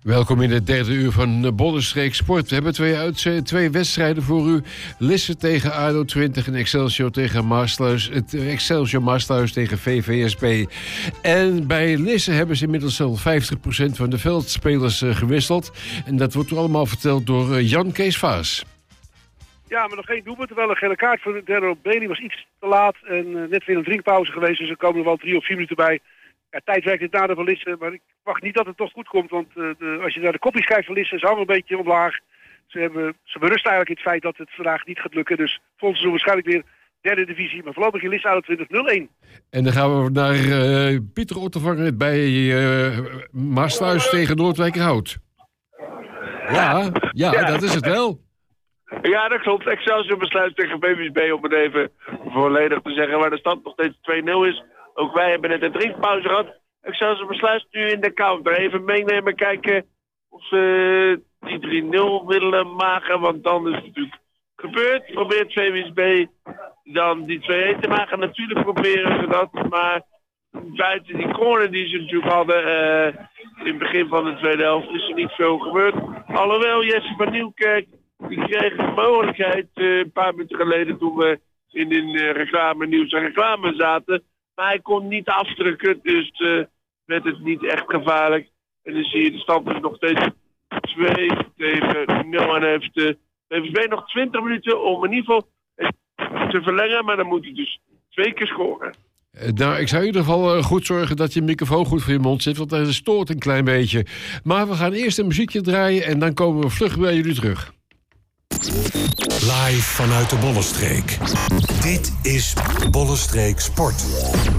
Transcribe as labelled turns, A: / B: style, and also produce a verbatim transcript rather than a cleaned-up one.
A: Welkom in het derde uur van Bollenstreek Sport. We hebben twee, uit, twee wedstrijden voor u. Lisse tegen A D O twintig en Excelsior tegen Maasluis. Het Excelsior Maasluis tegen V V S B. En bij Lisse hebben ze inmiddels al vijftig procent van de veldspelers gewisseld. En dat wordt allemaal verteld door Jan Kees Vaas.
B: Ja, maar nog geen doelpunt. Terwijl een gele kaart voor de derde op Bailey was iets te laat. En uh, net weer een drinkpauze geweest. Dus er komen er wel drie of vier minuten bij. Ja, tijd werkt het nadeel van Lisse. Maar ik wacht niet dat het toch goed komt. Want uh, de, als je naar de kopjes kijkt van Lisse, is allemaal een beetje omlaag. Ze, hebben, ze berusten eigenlijk in het feit dat het vandaag niet gaat lukken. Dus volgens ze waarschijnlijk weer derde divisie. Maar voorlopig in Lisse A D O twintig nul een.
A: En dan gaan we naar uh, Pieter Ottervanger bij uh, Maasluis tegen Noordwijkerhout. Ja, ja, ja, dat is het wel.
C: Ja, dat klopt. Excelsior besluit tegen B V S B om het even volledig te zeggen, waar de stand nog steeds twee nul is. Ook wij hebben net een drinkpauze gehad. Excelsior besluit nu in de counter. Even meenemen, kijken of ze die drie nul willen maken, want dan is het natuurlijk gebeurd. Probeert V V S B dan die twee een te maken. Natuurlijk proberen ze dat, maar buiten die corner die ze natuurlijk hadden uh, in het begin van de tweede helft is er niet veel gebeurd. Alhoewel Jesse van Nieuwkerk, die kreeg de mogelijkheid uh, een paar minuten geleden toen we in een uh, reclame, nieuws en reclame zaten. Maar hij kon niet afdrukken, dus uh, werd het niet echt gevaarlijk. En dan zie je de stand is nog steeds twee tegen nul. En heeft de V V S B nog twintig minuten om in ieder geval te verlengen. Maar dan moet hij dus twee keer scoren.
A: Nou, ik zou in ieder geval goed zorgen dat je microfoon goed voor je mond zit, want dat stoort een klein beetje. Maar we gaan eerst een muziekje draaien en dan komen we vlug bij jullie terug.
D: Live vanuit de Bollenstreek. Dit is Bollenstreek Sport.